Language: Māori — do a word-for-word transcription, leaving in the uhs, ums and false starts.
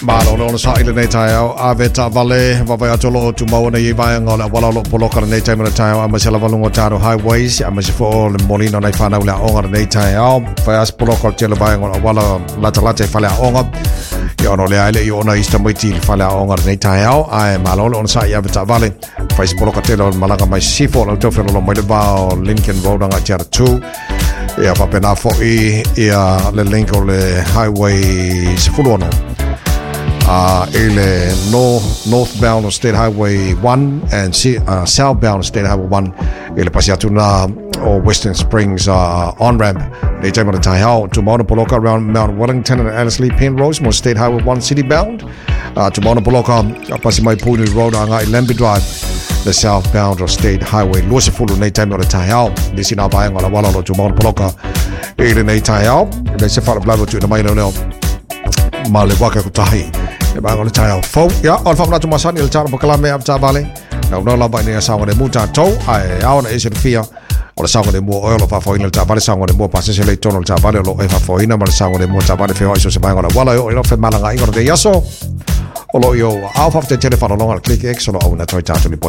Malo no sa ile nei tai au aveta vale va vai atolo tu mau nei vai ngona wala lo poloka nei tai mana tai au masela valungo taro highways ama se fo le molino nei fana ula onga nei tai au vai as poloka tele vai ngona wala lata lata fale onga yo no le ale yo na ista mai til fale onga nei tai au ai malo no sa ia aveta vale vai poloka tele malanga mai sifo lo to felo mai le va Lincoln Road nga tiar two ia fa pena fo i ia le link o le highway se fulono uh ele no northbound on State Highway one and uh, southbound on State Highway one ele pasiatu na o Western Springs uh, on ramp they take on the tie out to Monopoloka around Mount Wellington and Annesley Penrose more State Highway one city bound uh, to Monopoloka pasi mai Puni Road anga Lemby Drive the southbound or State Highway Lucy Fulu nei time on the tie out this in apa yang ala wala lo to Monopoloka ele nei tie out they se fala blabo to the mai no male waka kutahi ba ngol tayo fo ya on famna tu masan il tar bakalame ab tabale na no la ba ni sa ngone muta to ai aon e se fia o sa ngone mo o lo fa fo il tabale sa ngone mo pase se le tono tabale lo e fa fo ina mal sa ngone mo tabale fe o se ba ngona wala o lo fe malanga ingor de yaso o lo yo alfa te telefono longa click x lo ona toy tatu